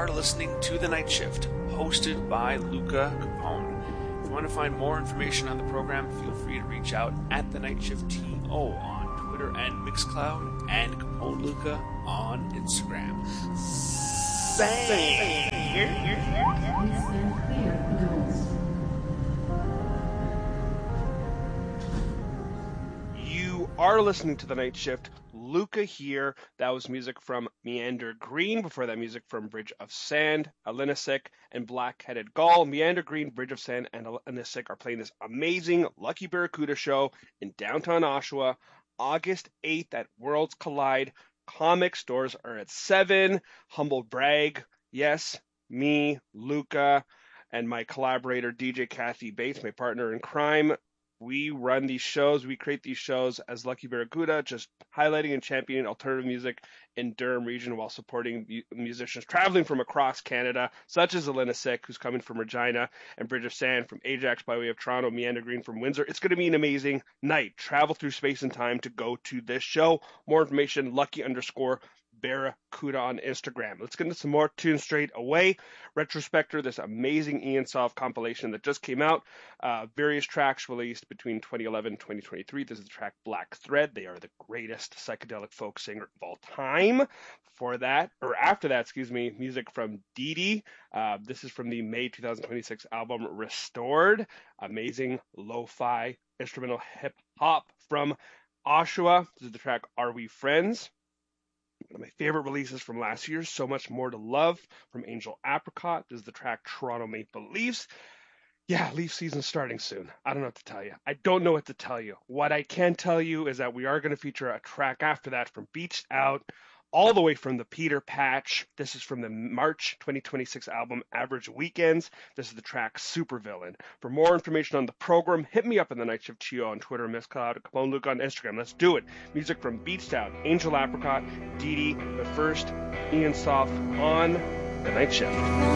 are listening to The Night Shift, hosted by Luca Capone. If you want to find more information on the program, feel free to reach out at The Night Shift TO on Twitter and Mixcloud, and Capone Luca on Instagram. You are listening to The Night Shift. Luca here. That was music from Meander Green. Before that, music from Bridge of Sand, Alinisik, and Black-Headed Gull. Meander Green, Bridge of Sand, and Alinisik are playing this amazing Lucky Barracuda show in downtown Oshawa, August 8th at Worlds Collide. Comic stores are at 7. Humble brag. Yes, me, Luca, and my collaborator, DJ Kathy Bates, my partner in crime. We run these shows, we create these shows as Lucky Barracuda, just highlighting and championing alternative music in Durham region while supporting musicians traveling from across Canada, such as Alinisik, who's coming from Regina, and Bridge of Sand from Ajax by way of Toronto, Meander Green from Windsor. It's going to be an amazing night. Travel through space and time to go to this show. More information, Lucky_Barracuda on Instagram. Let's get into some more tunes straight away. Retrospector, this amazing Ian Soft compilation that just came out. Various tracks released between 2011 and 2023. This is the track Black Thread. They are the greatest psychedelic folk singer of all time. After that, music from Dee Dee. This is from the May 2026 album Restored. Amazing lo-fi instrumental hip hop from Oshawa. This is the track Are We Friends? One of my favorite releases from last year, So Much More to Love from Angel Apricot. This is the track Toronto Maple Leafs. Yeah, Leaf season's starting soon. I don't know what to tell you. I don't know what to tell you. What I can tell you is that we are going to feature a track after that from Beached Out, all the way from the Peter Patch. This is from the March 2026 album Average Weekends. This is the track Supervillain. For more information on the program, hit me up in the Night Shift Chio on Twitter, Miss Cloud, Capone Luke on Instagram. Let's do it. Music from Beached Out, Angel Apricot, Dee Dee, but first, Ian Soft on the Night Shift.